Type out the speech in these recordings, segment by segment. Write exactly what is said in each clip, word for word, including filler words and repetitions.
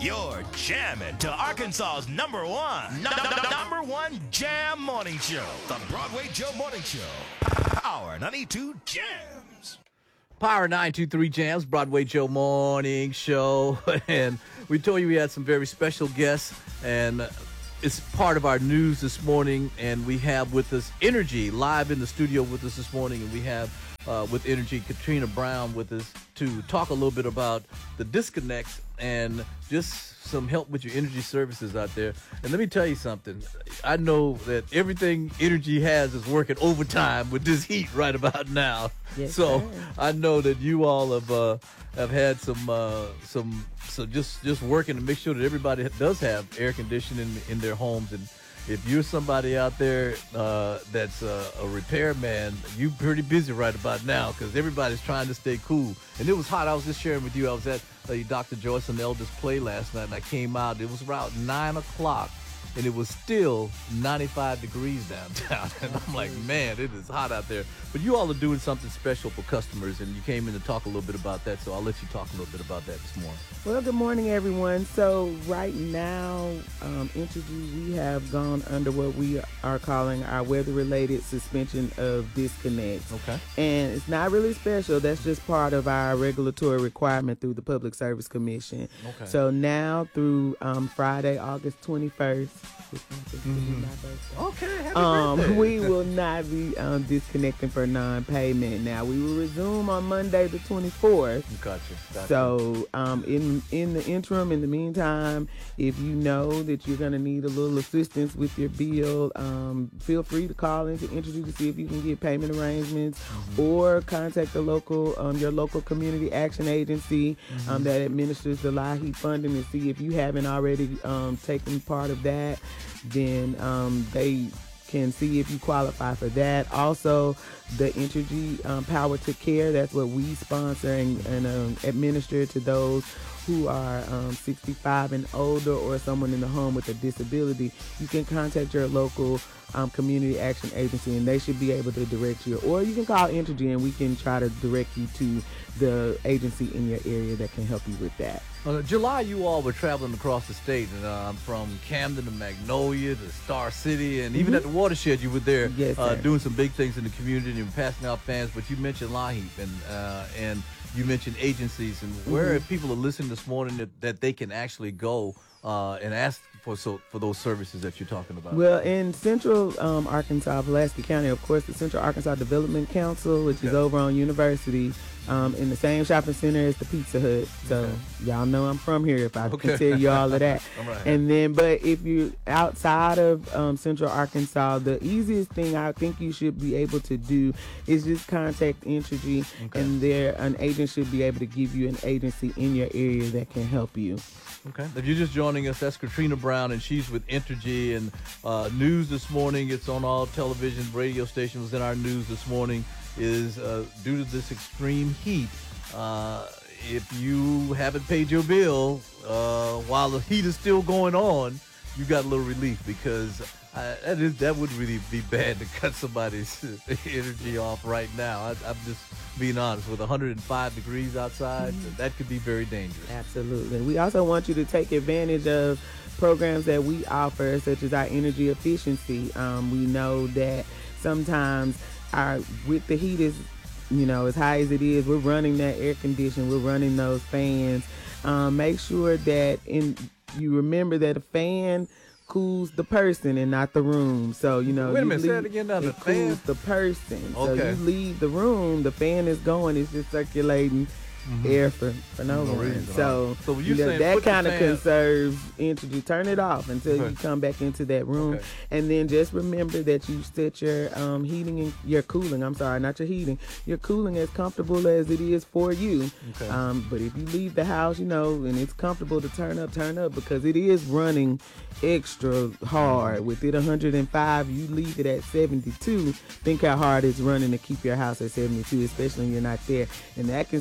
You're jamming to Arkansas's number one, no, no, no, number one jam morning show, the Broadway Joe Morning Show. Power ninety-two Jams. Power nine two three Jams, Broadway Joe Morning Show. And we told you we had some very special guests, and it's part of our news this morning. And we have with us Energy live in the studio with us this morning, and we have uh, with Energy Katrina Brown with us to talk a little bit about the disconnects and just some help with your energy services out there. And let me tell you something. I know that everything Energy has is working overtime with this heat right about now. Yes, so sir. I know that you all have uh, have had some uh, some so just just working to make sure that everybody does have air conditioning in their homes. And if you're somebody out there uh, that's a, a repairman, you're pretty busy right about now because everybody's trying to stay cool. And it was hot. I was just sharing with you. I was at uh, Doctor Joyce and Elder's play last night, and I came out. It was around nine o'clock, and it was still ninety-five degrees downtown. And I'm like, man, it is hot out there. But you all are doing something special for customers, and you came in to talk a little bit about that, so I'll let you talk a little bit about that this morning. Well, good morning, everyone. So right now, um, Entergy, we have gone under what we are calling our weather-related suspension of disconnects. Okay. And it's not really special. That's just part of our regulatory requirement through the Public Service Commission. Okay. So now through um, Friday, August twenty-first, Mm-hmm. my birthday. Okay, happy Um, birthday. we will not be um, disconnecting for non-payment. Now, we will resume on Monday the twenty-fourth. Gotcha. Gotcha. So, um, in in the interim, in the meantime, if you know that you're going to need a little assistance with your bill, um, feel free to call into Entergy to see if you can get payment arrangements, mm-hmm. or contact the local, um, your local community action agency, mm-hmm. um, that administers the LIHEAP funding, and see if you haven't already um, taken part of that. Then um, they can see if you qualify for that. Also, the Entergy um, Power to Care, that's what we sponsor and, and um, administer to those who are um, sixty-five and older, or someone in the home with a disability. You can contact your local um, community action agency, and they should be able to direct you. Or you can call Entergy, and we can try to direct you to the agency in your area that can help you with that. Uh, July, you all were traveling across the state, and uh, from Camden to Magnolia to Star City, and even Mhm. at the Watershed, you were there, Yes, uh, sir. doing some big things in the community and passing out fans. But you mentioned LIHEAP, and uh, and you mentioned agencies, and where Mhm. if people are listening this morning that, that they can actually go uh, and ask for so for those services that you're talking about. Well, in Central um, Arkansas, Pulaski County, of course, the Central Arkansas Development Council, which is Okay. over on University, um, in the same shopping center as the Pizza Hut. So Okay. y'all know I'm from here if I Okay. can tell you all of that. All right. And then, but if you're outside of um, Central Arkansas, the easiest thing I think you should be able to do is just contact Entergy, Okay. and there an agent should be able to give you an agency in your area that can help you. Okay. If you're just joining us, that's Katrina Brown, and she's with Entergy. And uh, news this morning, it's on all television, radio stations. In our news this morning is uh, due to this extreme heat, uh, if you haven't paid your bill uh, while the heat is still going on, you got a little relief, because uh, that is that would really be bad to cut somebody's energy off right now. I, I'm just being honest. With one hundred five degrees outside, Mm-hmm. that could be very dangerous. Absolutely. We also want you to take advantage of programs that we offer, such as our energy efficiency. Um, we know that sometimes our with the heat is, you know, as high as it is, we're running that air condition, we're running those fans. Um, make sure that in you remember that a fan cools the person and not the room. So, you know, Wait a you minute, say leave- that again now, it the fan? cools the person. So Okay. you leave the room, the fan is going, it's just circulating air for, for no, No reason. reason. So, So when you you're know, saying that put the kind of fan- conserves energy. Turn it off until you Okay. come back into that room. Okay. And then just remember that you set your um, heating and your cooling, I'm sorry, not your heating, your cooling as comfortable as it is for you. Okay. Um, but if you leave the house, you know, and it's comfortable to turn up, turn up, because it is running extra hard. With it one hundred five, you leave it at seventy-two. Think how hard it's running to keep your house at seventy-two, especially when you're not there. And that can save you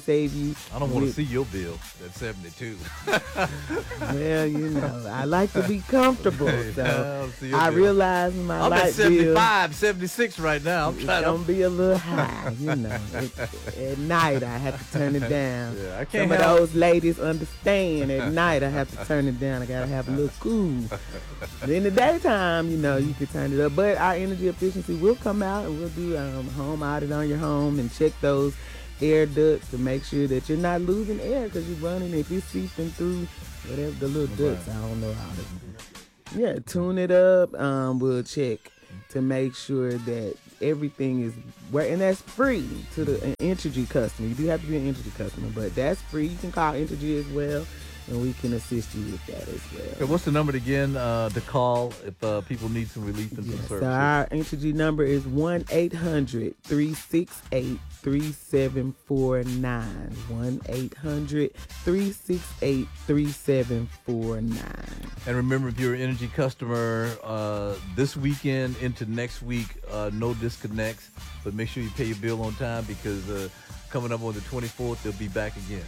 you. I don't want to with- see your bill at seventy-two. Well, you know, I like to be comfortable. Hey, I So don't see your I bill. realize my I'm at light bill seventy-five, seventy-six right now. I'm it's trying gonna to. be a little high. You know, It- at night I have to turn it down. Yeah, I can't Some of help- those ladies understand. At night I have to turn it down. I gotta have a little cool. But in the daytime, you know, you can turn it up. But our energy efficiency will come out and we'll do um, a home audit on your home and check those air ducts to make sure that you're not losing air because you're running. If you're seeping through whatever the little ducts, I don't know how to. Yeah, tune it up. Um, we'll check to make sure that everything is where, and that's free to the an Entergy customer. You do have to be an Entergy customer, but that's free. You can call Entergy as well, and we can assist you with that as well. Okay, what's the number again uh, to call if uh, people need some relief and some Yes, so services? our Entergy number is one eight hundred three six eight three seven four nine. one eight hundred three six eight three seven four nine. And remember, if you're an Energy customer, uh, this weekend into next week, uh, no disconnects, but make sure you pay your bill on time because uh, coming up on the twenty-fourth, they'll be back again.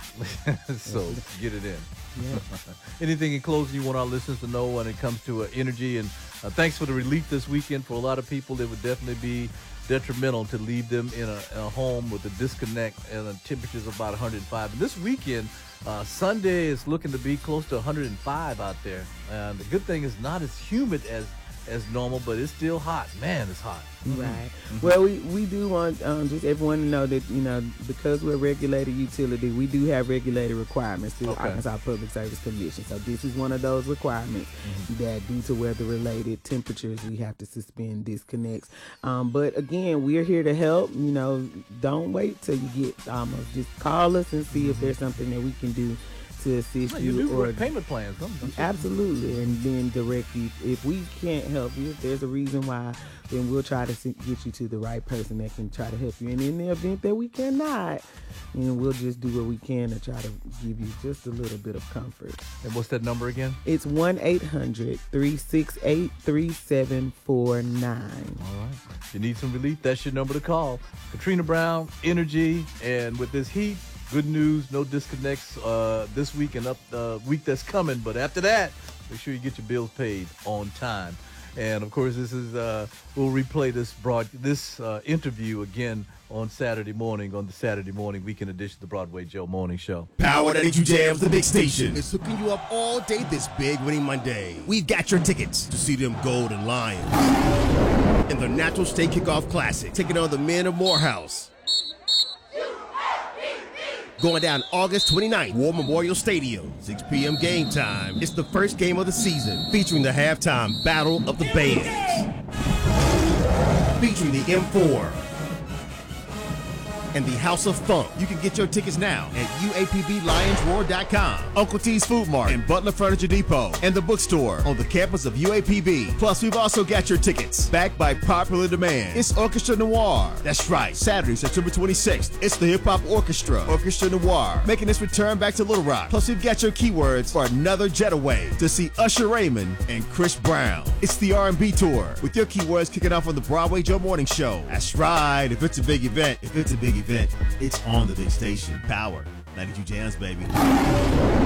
So get it in. Yeah. Anything in closing you want our listeners to know when it comes to uh, energy? And uh, thanks for the relief this weekend. For a lot of people, it would definitely be detrimental to leave them in a, in a home with a disconnect and the temperatures of about one hundred five. And this weekend, uh, Sunday is looking to be close to one hundred five out there. And the good thing is not as humid as as normal, but it's still hot. Man, it's hot. Right. Well, we, we do want um, just everyone to know that, you know, because we're a regulated utility, we do have regulated requirements through the Okay. Arkansas Public Service Commission. So this is one of those requirements that due to weather-related temperatures, we have to suspend disconnects. Um, but again, we're here to help. You know, don't wait till you get almost. Just call us and see if there's something that we can do to assist Well, you. you do or work payment plans, don't you? Absolutely, and then direct you. If we can't help you, if there's a reason why, then we'll try to see, get you to the right person that can try to help you. And in the event that we cannot, then we'll just do what we can to try to give you just a little bit of comfort. And what's that number again? It's one eight hundred three six eight three seven four nine. All right. If you need some relief, that's your number to call. Katrina Brown, Energy, and with this heat, good news, no disconnects uh, this week and up the uh, week that's coming. But after that, make sure you get your bills paid on time. And of course, this is uh, we'll replay this broad this uh, interview again on Saturday morning on the Saturday morning weekend edition of the Broadway Joe Morning Show. Power that you jams, the big station. It's hooking you up all day this big winning Monday. We've got your tickets to see them Golden Lions in the Natural State Kickoff Classic, taking on the men of Morehouse. Going down August twenty-ninth, War Memorial Stadium, six p.m. game time. It's the first game of the season, featuring the halftime Battle of the Bands. Featuring the M four and the House of Funk. You can get your tickets now at U A P B Lions Roar dot com, Uncle T's Food Mart, and Butler Furniture Depot, and the bookstore on the campus of U A P B. Plus, we've also got your tickets backed by popular demand. It's Orchestra Noir. That's right, Saturday, September twenty-sixth. It's the Hip Hop Orchestra, Orchestra Noir, making its return back to Little Rock. Plus, we've got your keywords for another getaway to see Usher Raymond and Chris Brown. It's the R and B tour with your keywords kicking off on the Broadway Joe Morning Show. That's right. If it's a big event, if it's a big event, it's on the big station. Power ninety-two Jams, baby.